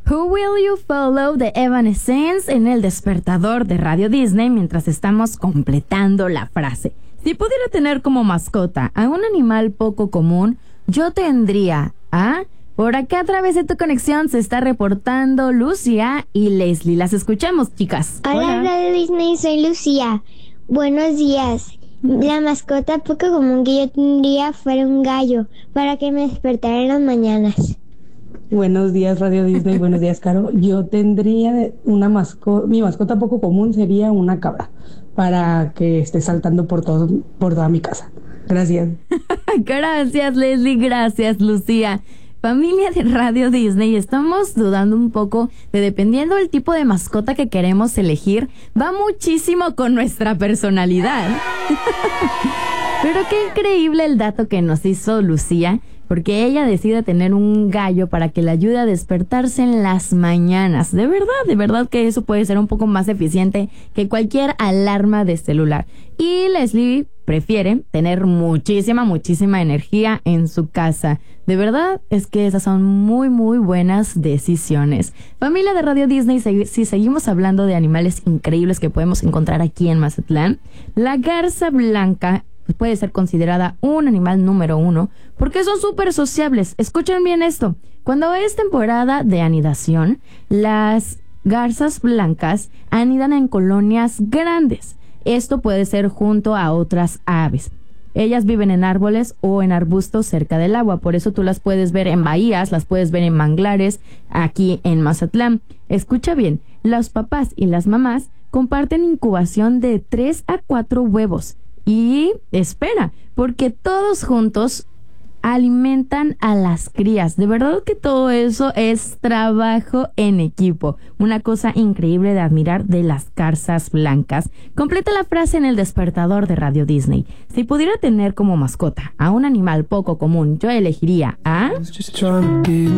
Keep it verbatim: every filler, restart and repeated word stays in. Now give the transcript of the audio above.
Who Will You Follow de Evanescence en el despertador de Radio Disney mientras estamos completando la frase. Si pudiera tener como mascota a un animal poco común, yo tendría a... Por acá a través de tu conexión se está reportando Lucía y Leslie. Las escuchamos, chicas. Hola, Hola. Radio Disney, soy Lucía. Buenos días. La mascota poco común que yo tendría fuera un gallo para que me despertara en las mañanas. Buenos días, Radio Disney. Buenos días, Caro. Yo tendría una mascota, mi mascota poco común sería una cabra para que esté saltando por todo, por toda mi casa. Gracias. Gracias, Leslie. Gracias, Lucía. Familia de Radio Disney, estamos dudando un poco de, dependiendo del tipo de mascota que queremos elegir, va muchísimo con nuestra personalidad. Pero qué increíble el dato que nos hizo Lucía, porque ella decide tener un gallo para que le ayude a despertarse en las mañanas. De verdad, de verdad que eso puede ser un poco más eficiente que cualquier alarma de celular. Y Leslie prefiere tener muchísima, muchísima energía en su casa. De verdad es que esas son muy, muy buenas decisiones. Familia de Radio Disney, si seguimos hablando de animales increíbles que podemos encontrar aquí en Mazatlán, la garza blanca puede ser considerada un animal número uno porque son súper sociables. Escuchen bien esto. Cuando es temporada de anidación, las garzas blancas anidan en colonias grandes. Esto puede ser junto a otras aves. Ellas viven en árboles o en arbustos cerca del agua. Por eso tú las puedes ver en bahías, las puedes ver en manglares aquí en Mazatlán. Escucha bien, los papás y las mamás comparten incubación de tres a cuatro huevos. Y espera, porque todos juntos alimentan a las crías. De verdad que todo eso es trabajo en equipo. Una cosa increíble de admirar de las garzas blancas. Completa la frase en el despertador de Radio Disney. Si pudiera tener como mascota a un animal poco común, yo elegiría a...